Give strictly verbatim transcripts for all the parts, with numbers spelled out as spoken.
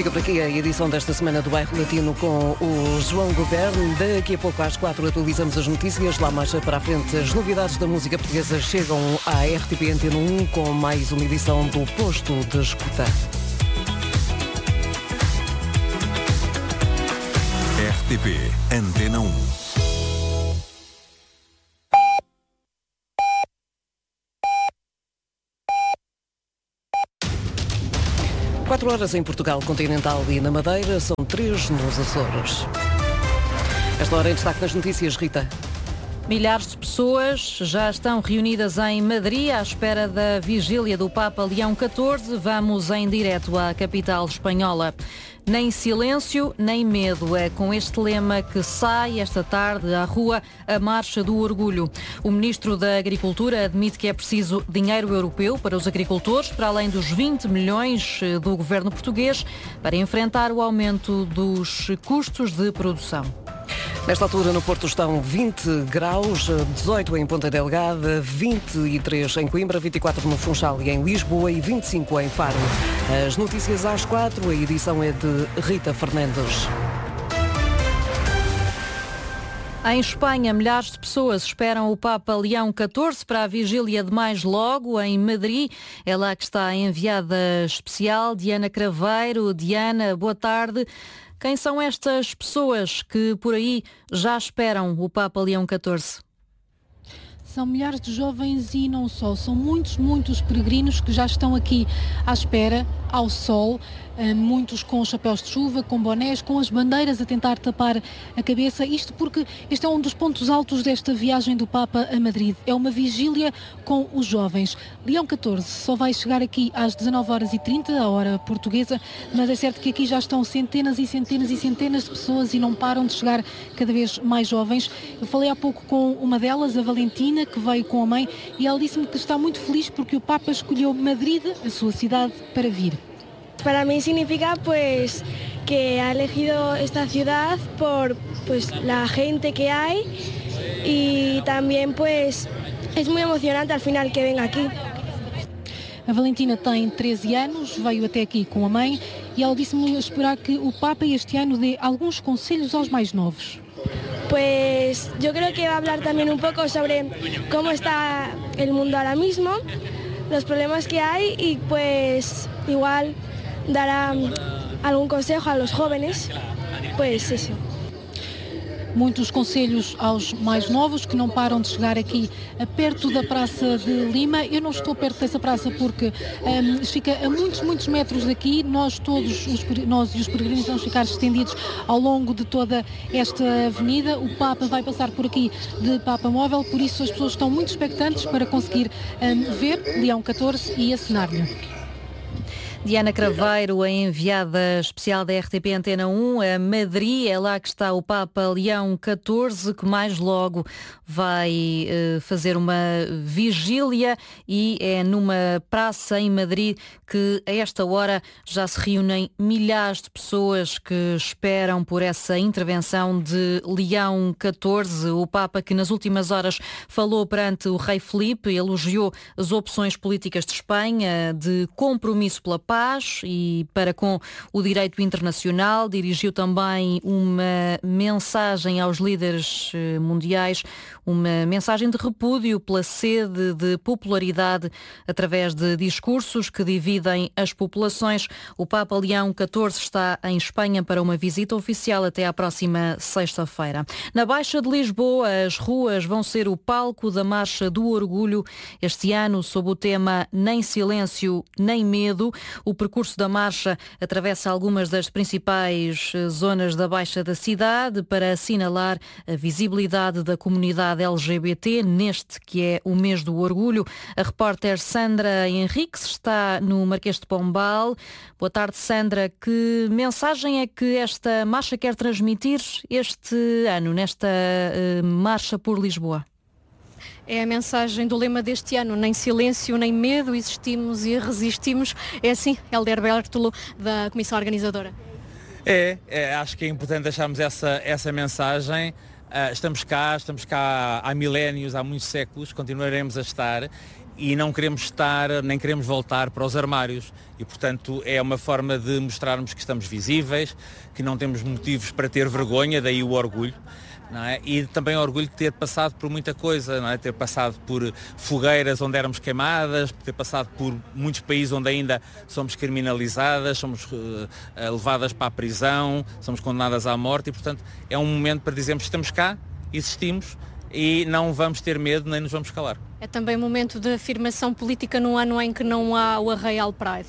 Fica por aqui a edição desta semana do Bairro Latino com o João Goberno. Daqui a pouco às quatro atualizamos as notícias. Lá mais para a frente as novidades da música portuguesa chegam à R T P Antena um com mais uma edição do Posto de Escuta. R T P Antena um. Quatro horas em Portugal continental e na Madeira, são três nos Açores. Esta hora em destaque nas notícias, Rita. Milhares de pessoas já estão reunidas em Madrid à espera da vigília do Papa Leão catorze. Vamos em direto à capital espanhola. Nem silêncio, nem medo. É com este lema que sai esta tarde à rua a Marcha do Orgulho. O Ministro da Agricultura admite que é preciso dinheiro europeu para os agricultores, para além dos vinte milhões do governo português, para enfrentar o aumento dos custos de produção. Nesta altura no Porto estão vinte graus, dezoito em Ponta Delgada, vinte e três em Coimbra, vinte e quatro no Funchal e em Lisboa e vinte e cinco em Faro. As notícias às quatro, a edição é de Rita Fernandes. Em Espanha, milhares de pessoas esperam o Papa Leão catorze para a vigília de mais logo em Madrid. É lá que está a enviada especial Diana Craveiro. Diana, boa tarde. Quem são estas pessoas que por aí já esperam o Papa Leão catorze? São milhares de jovens e não só. São muitos, muitos peregrinos que já estão aqui à espera, ao sol, muitos com chapéus de chuva, com bonés, com as bandeiras a tentar tapar a cabeça. Isto porque este é um dos pontos altos desta viagem do Papa a Madrid. É uma vigília com os jovens. Leão catorze só vai chegar aqui às dezanove horas e trinta, a hora portuguesa, mas é certo que aqui já estão centenas e centenas e centenas de pessoas e não param de chegar cada vez mais jovens. Eu falei há pouco com uma delas, a Valentina, que veio com a mãe, e ela disse-me que está muito feliz porque o Papa escolheu Madrid, a sua cidade, para vir. Para mí significa pues que ha elegido esta ciudad por pues la gente que hay y también pues es muy emocionante al final que venga aquí. A Valentina tem treze anos, veio até aqui com a mãe e ela disse-me esperar que o Papa este ano dê alguns conselhos aos mais novos. Pues yo creo que va a hablar también un poco sobre cómo está el mundo ahora mismo, los problemas que hay y pues igual dará algún consejo a los jóvenes, pues eso. Muitos conselhos aos mais novos que não param de chegar aqui perto da Praça de Lima. Eu não estou perto dessa praça porque um, fica a muitos, muitos metros daqui. Nós todos, os, nós e os peregrinos vamos ficar estendidos ao longo de toda esta avenida. O Papa vai passar por aqui de Papa Móvel, por isso as pessoas estão muito expectantes para conseguir um, ver Leão catorze e acenar-lhe. Diana Craveiro, a enviada especial da R T P Antena um a Madrid. É lá que está o Papa Leão catorze, que mais logo vai uh, fazer uma vigília, e é numa praça em Madrid que a esta hora já se reúnem milhares de pessoas que esperam por essa intervenção de Leão catorze. O Papa, que nas últimas horas falou perante o rei Filipe, elogiou as opções políticas de Espanha de compromisso pela paz paz e para com o direito internacional. Dirigiu também uma mensagem aos líderes mundiais, uma mensagem de repúdio pela sede de popularidade através de discursos que dividem as populações. O Papa Leão catorze está em Espanha para uma visita oficial até à próxima sexta-feira. Na Baixa de Lisboa, as ruas vão ser o palco da Marcha do Orgulho, este ano sob o tema Nem Silêncio, Nem Medo. O percurso da marcha atravessa algumas das principais zonas da Baixa da cidade para assinalar a visibilidade da comunidade L G B T neste que é o mês do orgulho. A repórter Sandra Henriques está no Marquês de Pombal. Boa tarde, Sandra. Que mensagem é que esta marcha quer transmitir este ano, nesta uh, marcha por Lisboa? É a mensagem do lema deste ano, nem silêncio, nem medo, existimos e resistimos. É assim, Helder Bertolo, da Comissão Organizadora. É, é, acho que é importante deixarmos essa, essa mensagem. Uh, estamos cá, estamos cá há milénios, há muitos séculos, continuaremos a estar e não queremos estar, nem queremos voltar para os armários. E, portanto, é uma forma de mostrarmos que estamos visíveis, que não temos motivos para ter vergonha, daí o orgulho. Não é? E também o orgulho de ter passado por muita coisa, não é? Ter passado por fogueiras onde éramos queimadas, ter passado por muitos países onde ainda somos criminalizadas, somos uh, levadas para a prisão, somos condenadas à morte e, portanto, é um momento para dizermos que estamos cá, existimos e não vamos ter medo nem nos vamos calar. É também um momento de afirmação política num ano em que não há o Arraial Pride.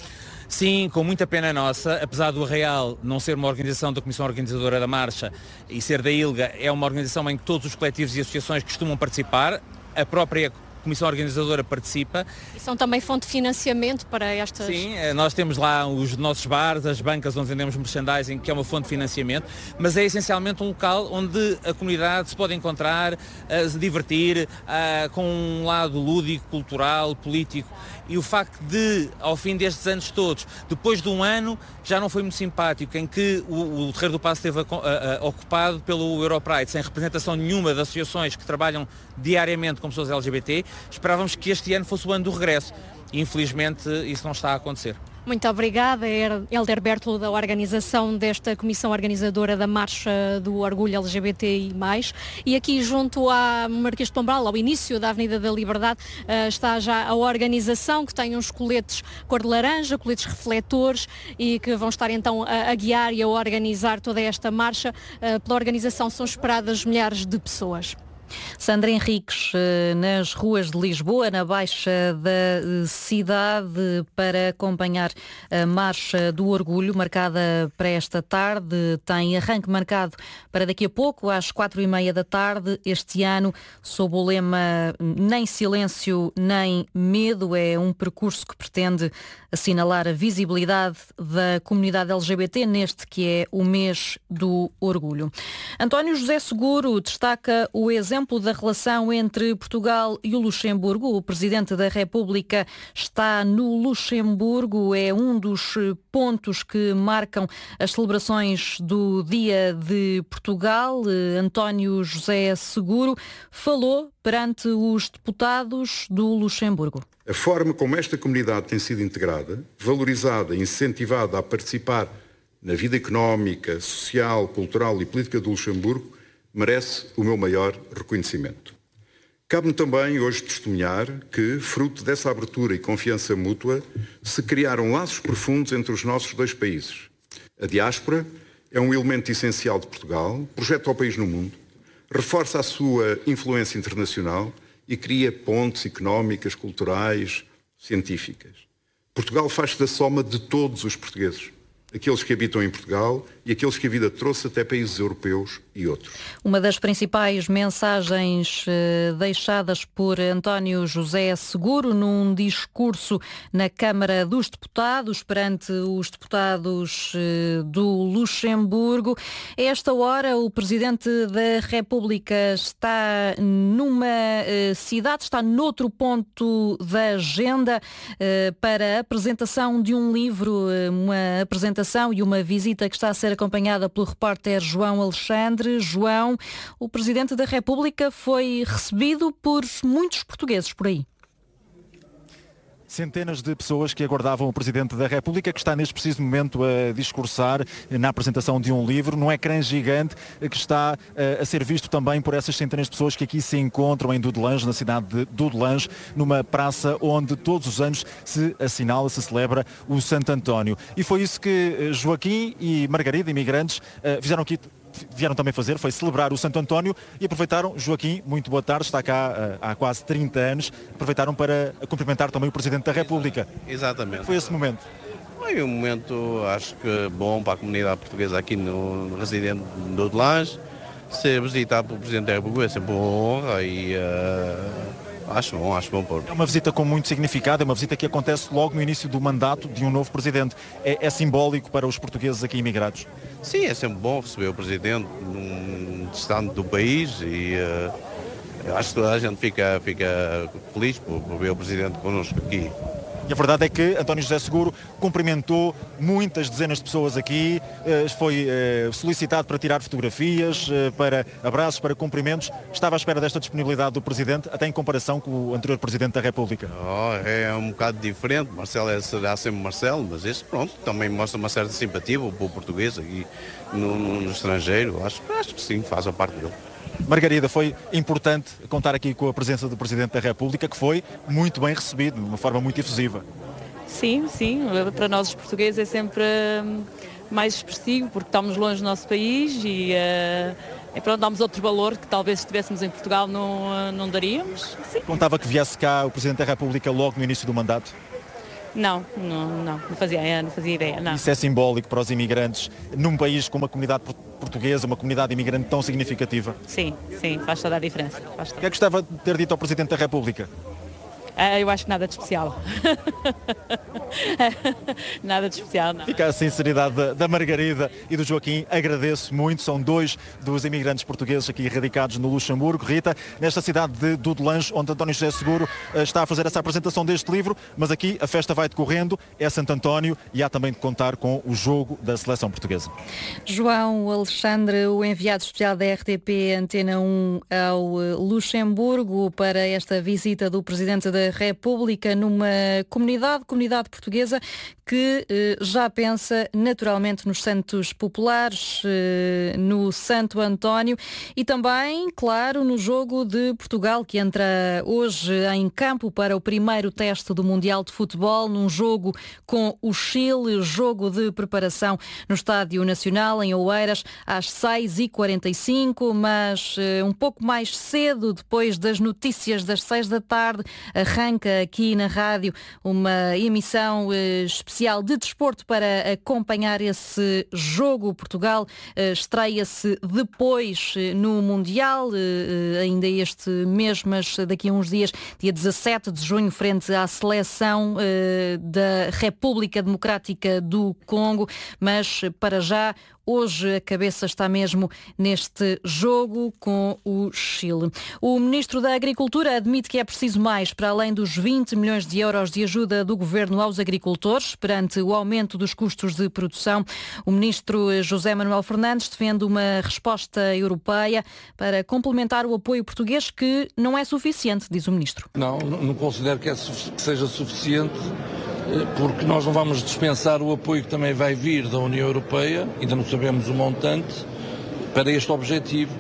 Sim, com muita pena nossa, apesar do Arraial não ser uma organização da Comissão Organizadora da Marcha e ser da ILGA, é uma organização em que todos os coletivos e associações costumam participar, a própria Comissão Organizadora participa. E são também fonte de financiamento para estas... Sim, nós temos lá os nossos bares, as bancas onde vendemos merchandising, que é uma fonte de financiamento, mas é essencialmente um local onde a comunidade se pode encontrar, se divertir, com um lado lúdico, cultural, político. E o facto de, ao fim destes anos todos, depois de um ano, já não foi muito simpático, em que o, o Terreiro do Paço esteve a, a, a, ocupado pelo Europride, sem representação nenhuma de associações que trabalham diariamente com pessoas L G B T, esperávamos que este ano fosse o ano do regresso. E, infelizmente, isso não está a acontecer. Muito obrigada, Hélder Bertolo, da organização desta Comissão Organizadora da Marcha do Orgulho L G B T I mais. E aqui junto à Marquês de Pombal, ao início da Avenida da Liberdade, está já a organização que tem uns coletes cor de laranja, coletes refletores e que vão estar então a guiar e a organizar toda esta marcha. Pela organização são esperadas milhares de pessoas. Sandra Henriques, nas ruas de Lisboa, na Baixa da cidade, para acompanhar a Marcha do Orgulho, marcada para esta tarde. Tem arranque marcado para daqui a pouco, às quatro e meia da tarde, este ano, sob o lema Nem Silêncio, Nem Medo. É um percurso que pretende assinalar a visibilidade da comunidade L G B T neste que é o mês do orgulho. António José Seguro destaca o exemplo da relação entre Portugal e o Luxemburgo. O Presidente da República está no Luxemburgo. É um dos pontos que marcam as celebrações do Dia de Portugal. António José Seguro falou perante os deputados do Luxemburgo. A forma como esta comunidade tem sido integrada, valorizada e incentivada a participar na vida económica, social, cultural e política do Luxemburgo merece o meu maior reconhecimento. Cabe-me também hoje testemunhar que, fruto dessa abertura e confiança mútua, se criaram laços profundos entre os nossos dois países. A diáspora é um elemento essencial de Portugal, projeta o país no mundo, reforça a sua influência internacional e cria pontes económicas, culturais, científicas. Portugal faz-se da soma de todos os portugueses, aqueles que habitam em Portugal e aqueles que a vida trouxe até países europeus e outros. Uma das principais mensagens eh, deixadas por António José Seguro num discurso na Câmara dos Deputados perante os deputados eh, do Luxemburgo. A esta hora o Presidente da República está numa eh, cidade, está noutro ponto da agenda eh, para a apresentação de um livro, eh, uma apresentação e uma visita que está a ser acompanhada pelo repórter João Alexandre. João, o Presidente da República foi recebido por muitos portugueses por aí. Centenas de pessoas que aguardavam o Presidente da República, que está neste preciso momento a discursar na apresentação de um livro, num ecrã gigante que está a ser visto também por essas centenas de pessoas que aqui se encontram em Dudelange, na cidade de Dudelange, numa praça onde todos os anos se assinala, se celebra o Santo António. E foi isso que Joaquim e Margarida, imigrantes, fizeram aqui. Vieram também fazer, foi celebrar o Santo António e aproveitaram, Joaquim, muito boa tarde, está cá há quase trinta anos, aproveitaram para cumprimentar também o Presidente da República. Exatamente. Foi esse momento? Foi um momento, acho que bom para a comunidade portuguesa aqui no, no residente do Dudelange. Ser visitado pelo Presidente da República é sempre uma honra e uh, acho bom, acho bom por. É uma visita com muito significado, é uma visita que acontece logo no início do mandato de um novo Presidente. É, é simbólico para os portugueses aqui imigrados? Sim, é sempre bom receber o Presidente num distante do país e uh, acho que toda a gente fica, fica feliz por, por ver o Presidente connosco aqui. E a verdade é que António José Seguro cumprimentou muitas dezenas de pessoas aqui, foi solicitado para tirar fotografias, para abraços, para cumprimentos. Estava à espera desta disponibilidade do Presidente, até em comparação com o anterior Presidente da República. Oh, é um bocado diferente, Marcelo é, será sempre Marcelo, mas este, pronto, também mostra uma certa simpatia para o povo português aqui no, no, no estrangeiro. Acho, acho que sim, faz a parte dele. Margarida, foi importante contar aqui com a presença do Presidente da República, que foi muito bem recebido, de uma forma muito efusiva. Sim, sim, para nós os portugueses é sempre mais expressivo, porque estamos longe do nosso país e uh, é pronto, damos outro valor que talvez se estivéssemos em Portugal não, não daríamos. Sim. Contava que viesse cá o Presidente da República logo no início do mandato? Não, não, não, não fazia, não fazia ideia, não. Isso é simbólico para os imigrantes, num país com uma comunidade portuguesa, uma comunidade imigrante tão significativa? Sim, sim, faz toda a diferença. Faz toda. O que é que gostava de ter dito ao Presidente da República? Ah, eu acho que nada de especial. Nada de especial, não. Fica a sinceridade da, da Margarida e do Joaquim, agradeço muito, são dois dos imigrantes portugueses aqui radicados no Luxemburgo. Rita, nesta cidade de Dudelange, onde António José Seguro está a fazer essa apresentação deste livro, mas aqui a festa vai decorrendo, é Santo António e há também de contar com o jogo da seleção portuguesa. João Alexandre, o enviado especial da R T P Antena um ao Luxemburgo para esta visita do Presidente da República numa comunidade, comunidade portuguesa que eh, já pensa naturalmente nos santos populares, eh, no Santo António e também, claro, no jogo de Portugal que entra hoje em campo para o primeiro teste do Mundial de Futebol, num jogo com o Chile, jogo de preparação no Estádio Nacional em Oeiras às seis e quarenta e cinco, mas eh, um pouco mais cedo, depois das notícias das seis da tarde, arranca aqui na rádio uma emissão eh, especial de desporto para acompanhar esse jogo. Portugal eh, estreia-se depois eh, no Mundial, eh, ainda este mês, mas daqui a uns dias, dia dezassete de junho, frente à seleção eh, da República Democrática do Congo, mas para já hoje a cabeça está mesmo neste jogo com o Chile. O Ministro da Agricultura admite que é preciso mais para além dos vinte milhões de euros de ajuda do Governo aos agricultores perante o aumento dos custos de produção. O Ministro José Manuel Fernandes defende uma resposta europeia para complementar o apoio português que não é suficiente, diz o Ministro. Não, não considero que, é, que seja suficiente, porque nós não vamos dispensar o apoio que também vai vir da União Europeia, ainda não sabemos o montante, para este objetivo.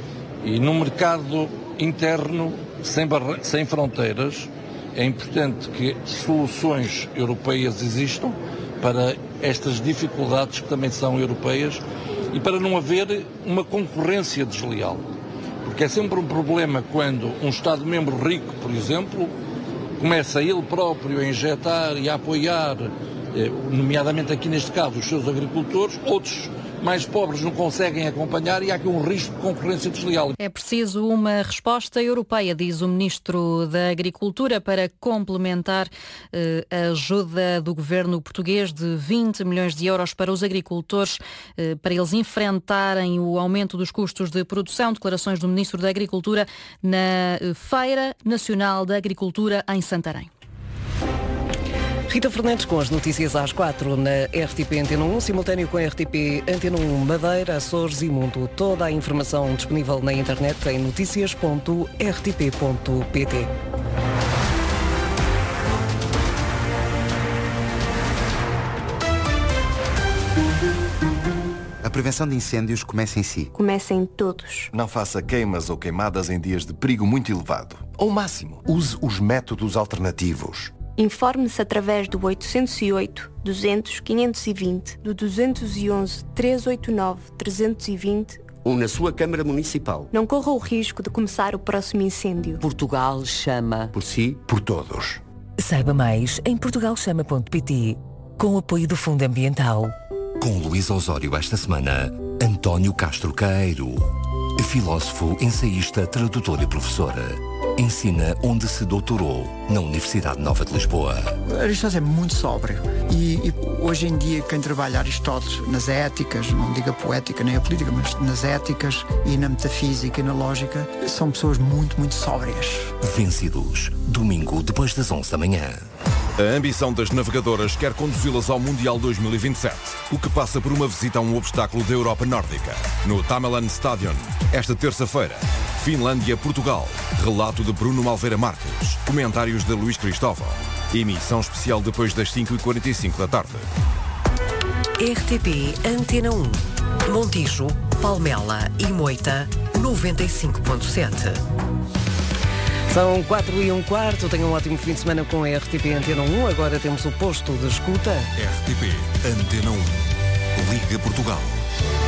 E no mercado interno, sem, barre... sem fronteiras, é importante que soluções europeias existam para estas dificuldades que também são europeias e para não haver uma concorrência desleal. Porque é sempre um problema quando um Estado-membro rico, por exemplo, começa ele próprio a injetar e a apoiar, nomeadamente aqui neste caso, os seus agricultores, outros mais pobres não conseguem acompanhar e há aqui um risco de concorrência desleal. É preciso uma resposta europeia, diz o Ministro da Agricultura, para complementar eh, a ajuda do governo português de vinte milhões de euros para os agricultores, eh, para eles enfrentarem o aumento dos custos de produção. Declarações do Ministro da Agricultura na Feira Nacional da Agricultura em Santarém. Rita Fernandes com as notícias às quatro na R T P Antena um, simultâneo com a R T P Antena um Madeira, Açores e Mundo. Toda a informação disponível na internet em notícias ponto r t p ponto p t. A prevenção de incêndios começa em si. Começa em todos. Não faça queimas ou queimadas em dias de perigo muito elevado. Ao máximo, use os métodos alternativos. Informe-se através do oitocentos e oito, duzentos, quinhentos e vinte, do duzentos e onze, trezentos e oitenta e nove, trezentos e vinte ou na sua Câmara Municipal. Não corra o risco de começar o próximo incêndio. Portugal chama. Por si, por todos. Saiba mais em portugal chama ponto p t, com o apoio do Fundo Ambiental. Com Luís Osório esta semana, António Castro Caeiro, filósofo, ensaísta, tradutor e professor. Ensina onde se doutorou, na Universidade Nova de Lisboa. Aristóteles é muito sóbrio e, e hoje em dia quem trabalha Aristóteles nas éticas, não digo a poética nem a política, mas nas éticas e na metafísica e na lógica, são pessoas muito, muito sóbrias. Vencidos, domingo depois das onze da manhã. A ambição das navegadoras quer conduzi-las ao Mundial dois mil e vinte e sete, o que passa por uma visita a um obstáculo da Europa Nórdica. No Tamelan Stadion, esta terça-feira, Finlândia-Portugal. Relato de Bruno Malveira Marques. Comentários de Luís Cristóvão. Emissão especial depois das cinco e quarenta e cinco da tarde. R T P Antena um. Montijo, Palmela e Moita, noventa e cinco ponto sete. São quatro e um quarto, tenham um ótimo fim de semana com a R T P Antena um. Agora temos o posto de escuta. R T P Antena um. Liga Portugal.